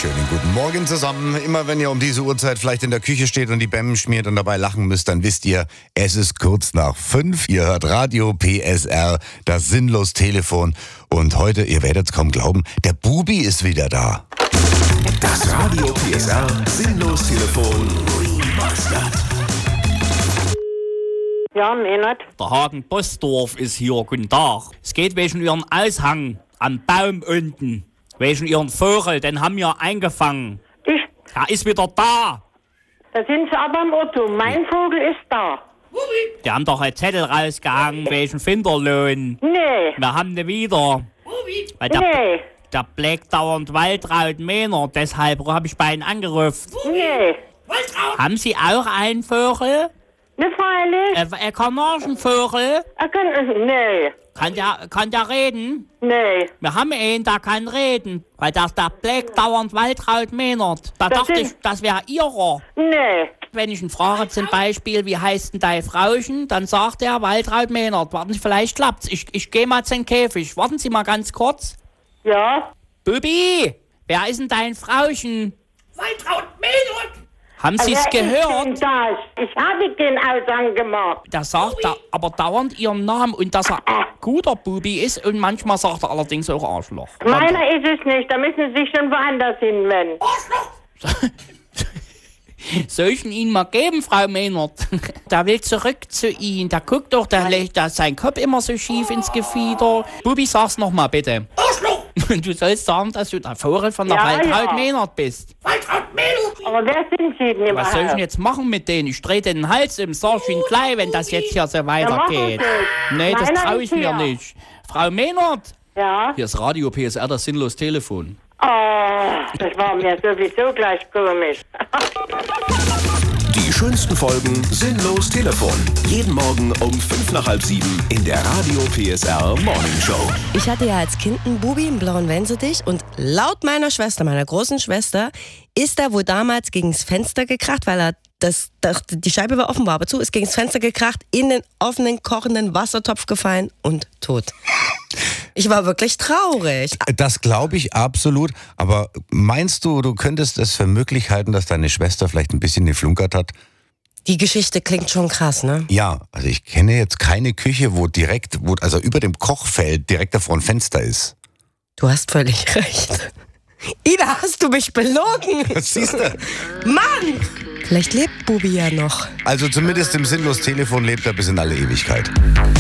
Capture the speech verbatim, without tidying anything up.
Schönen guten Morgen zusammen. Immer wenn ihr um diese Uhrzeit vielleicht in der Küche steht und die Bämmen schmiert und dabei lachen müsst, dann wisst ihr, es ist kurz nach fünf. Ihr hört Radio P S R, das sinnlos Telefon. Und heute, ihr werdet es kaum glauben, der Bubi ist wieder da. Das Radio P S R sinnlos Telefon Remastered. Ja, Meinert. Der Hagen Bosdorf ist hier, guten Tag. Es geht wegen Ihren Aushang am Baum unten. Wegen Ihren Vogel, den haben wir eingefangen. Ich, Er ist wieder da. da sind Sie aber im Otto. Mein Vogel ist da. Die haben doch einen Zettel rausgehangen wegen Finderlohn. Nee, Wir haben den wieder. Weil der, nee, der blägt dauernd Waltraud Mähner, deshalb habe ich bei Ihnen angerufen. nee. Haben Sie auch einen Vogel? Ne, freilich. Äh, ein Kanarienvogel? Er kann, nee, Kann der, kann der reden? nee. Wir haben einen, der kann reden. Weil der, der blägt dauernd Waltraud Mähner. Da Das dachte sind- ich, das wäre Ihrer. Nee. Wenn ich ihn frage zum Beispiel, wie heißt denn dein Frauchen, dann sagt er Waltraud Mähnert. Warten Sie, vielleicht klappt's. Ich, ich gehe mal zum Käfig. Warten Sie mal ganz kurz. Ja? Bubi, wer ist denn dein Frauchen? Waltraud Mähnert! Haben Sie es Wer ist denn gehört? das? Ich habe den Aushang gemacht. Der sagt da aber dauernd Ihren Namen und dass er ein guter Bubi ist und manchmal sagt er allerdings auch Arschloch. Meiner ist es nicht. Da müssen Sie sich schon woanders hinwenden. Soll ich ihn Ihnen mal geben, Frau Mähnert? Der will zurück zu Ihnen. Der guckt doch, der legt da seinen Kopf immer so schief ins Gefieder. Bubi, sag's noch mal bitte. Arschloch! Du sollst sagen, dass du der Vogel von der Ja, Waltraud ja. Mähnert bist. Waltraud Mähnert! Aber wer sind Sie denn Was soll ich denn überhaupt? jetzt machen mit denen? Ich drehe den Hals im Sag ich Ihnen gleich, wenn das jetzt hier so weitergeht. mach es nicht. Nee, das Meiner traue ist ich mir hier. nicht. Frau Mähnert, Ja? hier ist Radio P S R, das sinnlos Telefon. Oh, das war mir sowieso gleich komisch. Die schönsten Folgen Sinnlos Telefon. Jeden Morgen um fünf nach halb sieben in der Radio P S R Morning Show. Ich hatte ja als Kind einen Bubi, einen blauen Wellensittich, und laut meiner Schwester, meiner großen Schwester, ist er wohl damals gegens Fenster gekracht, weil er das, das, die Scheibe war offen, war aber zu, ist gegens Fenster gekracht, in den offenen, kochenden Wassertopf gefallen und tot. Ich war wirklich traurig. Das glaube ich absolut. Aber meinst du, du könntest es für möglich halten, dass deine Schwester vielleicht ein bisschen geflunkert hat? Die Geschichte klingt schon krass, ne? Ja, also ich kenne jetzt keine Küche, wo direkt, wo also über dem Kochfeld direkt davor ein Fenster ist. Du hast völlig recht. Ida, hast du mich belogen? Siehst du? Mann! Vielleicht lebt Bubi ja noch. Also zumindest im sinnlos Telefon lebt er bis in alle Ewigkeit.